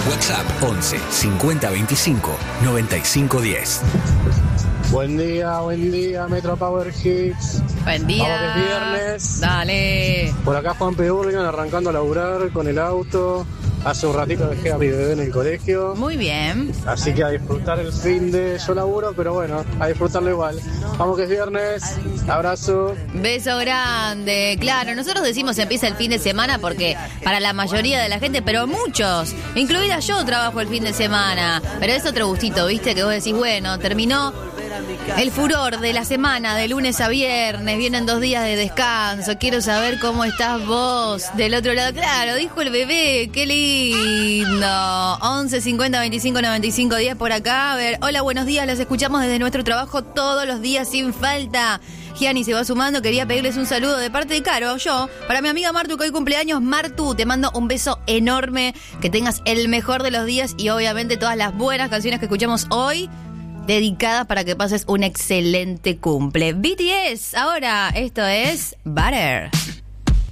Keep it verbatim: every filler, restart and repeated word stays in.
WhatsApp once cincuenta veinticinco noventa y cinco diez. Buen día, buen día, Metro Power Hits. Buen día. Vamos que es viernes. Dale. Por acá Juan P. Urgan arrancando a laburar con el auto. Hace un ratito dejé a mi bebé en el colegio. Muy bien. Así que a disfrutar el fin de... Yo laburo, pero bueno, a disfrutarlo igual. Vamos que es viernes. Abrazo. Beso grande. Claro, nosotros decimos empieza el fin de semana porque para la mayoría de la gente, pero muchos, incluida yo, trabajo el fin de semana. Pero es otro gustito, ¿viste? Que vos decís, bueno, terminó el furor de la semana, de lunes a viernes, vienen dos días de descanso, quiero saber cómo estás vos del otro lado. Claro, dijo el bebé, qué lindo. once cincuenta veinticinco noventa y cinco diez por acá. A ver, hola, buenos días, los escuchamos desde nuestro trabajo todos los días sin falta. Gianni se va sumando, quería pedirles un saludo de parte de Caro, yo, para mi amiga Martu que hoy cumpleaños. Martu, te mando un beso enorme, que tengas el mejor de los días y obviamente todas las buenas canciones que escuchamos hoy dedicadas para que pases un excelente cumple. B T S, ahora esto es Butter.